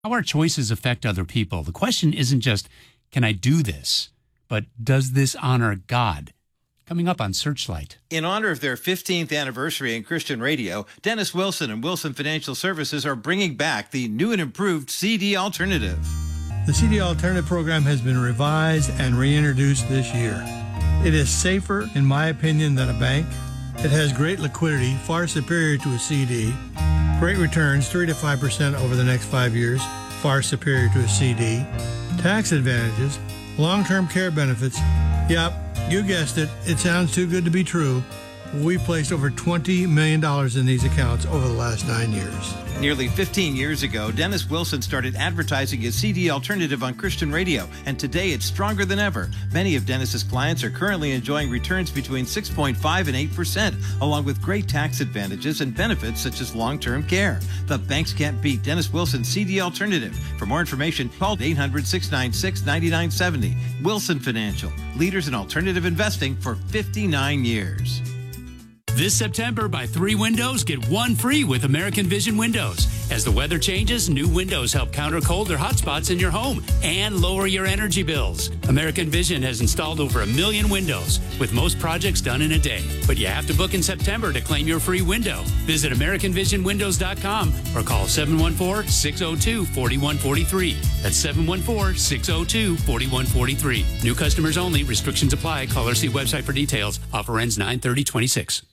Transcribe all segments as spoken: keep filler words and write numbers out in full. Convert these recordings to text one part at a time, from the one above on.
how our choices affect other people. The question isn't just, can I do this? But does this honor God? Coming up on Searchlight. In honor of their fifteenth anniversary in Christian radio, Dennis Wilson and Wilson Financial Services are bringing back the new and improved C D Alternative. The C D Alternative program has been revised and reintroduced this year. It is safer, in my opinion, than a bank. It has great liquidity, far superior to a C D. Great returns, three to five percent over the next five years, far superior to a C D. Tax advantages, long-term care benefits. Yep, you guessed it. It sounds too good to be true. We placed over twenty million dollars in these accounts over the last nine years. Nearly fifteen years ago, Dennis Wilson started advertising his C D Alternative on Christian radio, and today it's stronger than ever. Many of Dennis's clients are currently enjoying returns between six point five and eight percent, along with great tax advantages and benefits such as long-term care. The banks can't beat Dennis Wilson's C D Alternative. For more information, call eight hundred, six nine six, nine nine seven zero. Wilson Financial, leaders in alternative investing for fifty-nine years. This September, buy three windows, get one free with American Vision Windows. As the weather changes, new windows help counter cold or hot spots in your home and lower your energy bills. American Vision has installed over a million windows, with most projects done in a day. But you have to book in September to claim your free window. Visit American Vision Windows dot com or call seven one four, six zero two, four one four three. That's seven one four, six zero two, four one four three. New customers only. Restrictions apply. Call or see website for details. Offer ends nine thirty twenty-six.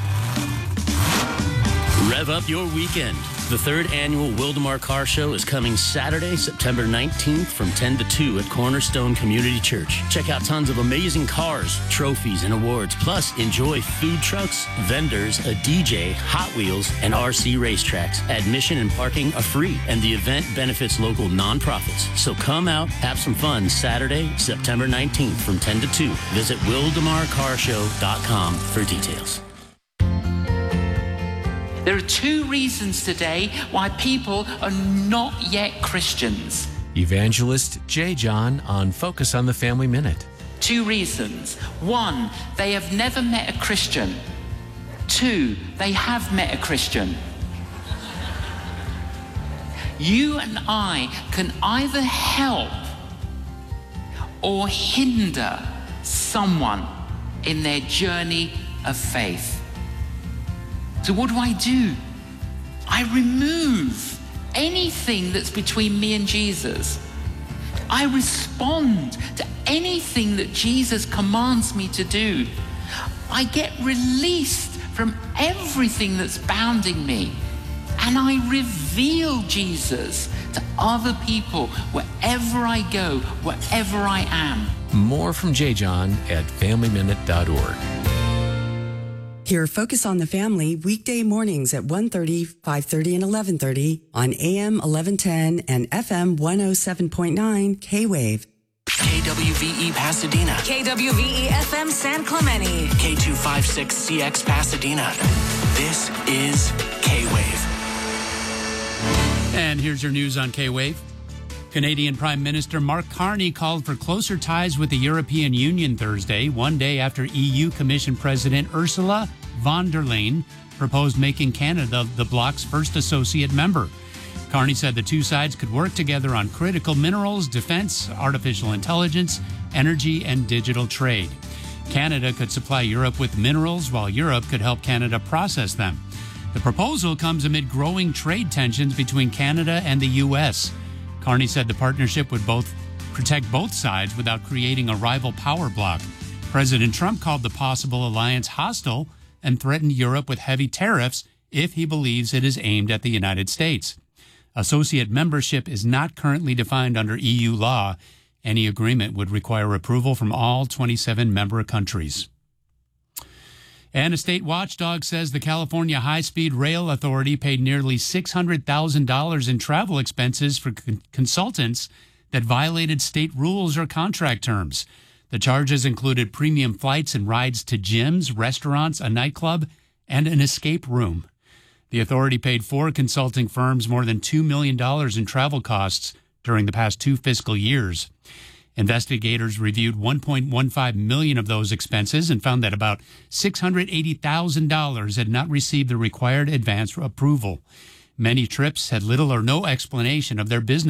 Rev up your weekend. The third annual Wildemar Car Show is coming Saturday, September nineteenth from ten to two at Cornerstone Community Church. Check out tons of amazing cars, trophies, and awards. Plus, enjoy food trucks, vendors, a D J, Hot Wheels, and R C racetracks. Admission and parking are free, and the event benefits local nonprofits. So come out, have some fun Saturday, September nineteenth from ten to two. Visit Wildemar Car Show dot com for details. There are two reasons today why people are not yet Christians. Evangelist J. John on Focus on the Family Minute. Two reasons. One, they have never met a Christian. Two, they have met a Christian. You and I can either help or hinder someone in their journey of faith. So what do I do? I remove anything that's between me and Jesus. I respond to anything that Jesus commands me to do. I get released from everything that's bounding me. And I reveal Jesus to other people wherever I go, wherever I am. More from J. John at family minute dot org. Hear Focus on the Family weekday mornings at one thirty, five thirty, and eleven thirty on A M eleven ten and F M one oh seven point nine K-Wave. K W V E Pasadena. K W V E F M San Clemente. K two fifty-six C X Pasadena. This is K-Wave. And here's your news on K-Wave. Canadian Prime Minister Mark Carney called for closer ties with the European Union Thursday, one day after E U Commission President Ursula von der Leyen proposed making Canada the bloc's first associate member. Carney said the two sides could work together on critical minerals, defense, artificial intelligence, energy, and digital trade. Canada could supply Europe with minerals, while Europe could help Canada process them. The proposal comes amid growing trade tensions between Canada and the U S. Carney said the partnership would both protect both sides without creating a rival power bloc. President Trump called the possible alliance hostile and threatened Europe with heavy tariffs if he believes it is aimed at the United States. Associate membership is not currently defined under E U law. Any agreement would require approval from all twenty-seven member countries. And a state watchdog says the California High-Speed Rail Authority paid nearly six hundred thousand dollars in travel expenses for con- consultants that violated state rules or contract terms. The charges included premium flights and rides to gyms, restaurants, a nightclub, and an escape room. The authority paid four consulting firms more than two million dollars in travel costs during the past two fiscal years. Investigators reviewed one point one five million dollars of those expenses and found that about six hundred eighty thousand dollars had not received the required advance approval. Many trips had little or no explanation of their business